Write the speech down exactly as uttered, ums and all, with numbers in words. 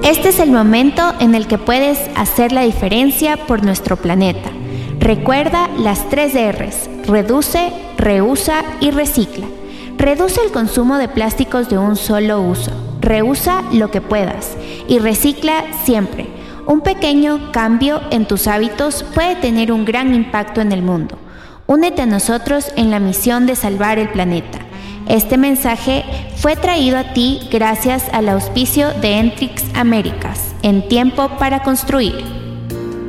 Este es el momento en el que puedes hacer la diferencia por nuestro planeta. Recuerda las tres R's: reduce, reusa y recicla. Reduce el consumo de plásticos de un solo uso. Reusa lo que puedas y recicla siempre. Un pequeño cambio en tus hábitos puede tener un gran impacto en el mundo. Únete a nosotros en la misión de salvar el planeta. Este mensaje fue traído a ti gracias al auspicio de Entrix Américas, en Tiempo para Construir.